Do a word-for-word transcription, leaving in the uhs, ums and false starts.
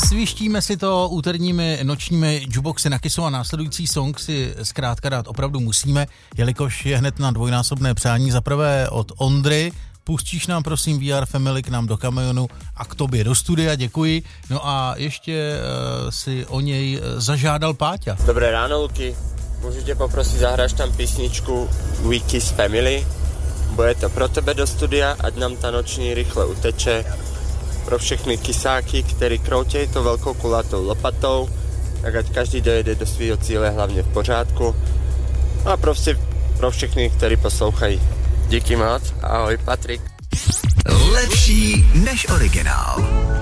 Vysvištíme si to úterními nočními jukeboxy na Kissu a následující song si zkrátka dát opravdu musíme, jelikož je hned na dvojnásobné přání. Za prvé od Ondry, pustíš nám prosím V R Family k nám do kamionu a k tobě do studia, děkuji. No a ještě uh, si o něj zažádal Páťa. Dobré ráno, Luky. Můžu tě poprosit, zahráš tam písničku We Kiss Family? Bude to pro tebe do studia, ať nám ta noční rychle uteče. Pro všechny kysáky, který kroutějí to velkou kulatou lopatou, tak ať každý dojede do svého cíle hlavně v pořádku. A prostě pro všechny, kteří poslouchají. Díky moc, ahoj Patrik. Lepší než originál.